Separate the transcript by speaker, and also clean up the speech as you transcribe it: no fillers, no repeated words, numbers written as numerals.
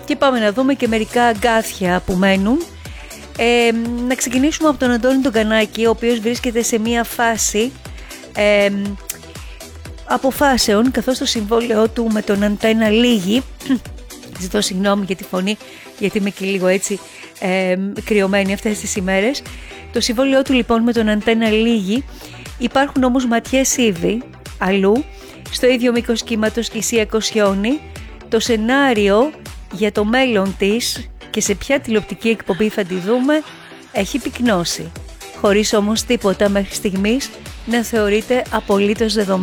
Speaker 1: Και πάμε να δούμε και μερικά αγκάθια που μένουν. Να ξεκινήσουμε από τον Αντώνη τον Κανάκη, ο οποίος βρίσκεται σε μια φάση αποφάσεων, καθώς το συμβόλαιό του με τον Αντένα λύγει. Ζητώ συγγνώμη για τη φωνή, γιατί είμαι και λίγο έτσι κρυωμένη αυτές τις ημέρες. Το συμβόλαιό του λοιπόν με τον Αντένα λύγει. Υπάρχουν όμως ματιές ήδη αλλού, στο ίδιο μήκος κύματος και η Σία Κοσιόνη. Το σενάριο για το μέλλον της και σε ποια τηλεοπτική εκπομπή θα τη δούμε έχει πυκνώσει, χωρίς όμως τίποτα μέχρι στιγμής να θεωρείται απολύτως δεδομένο.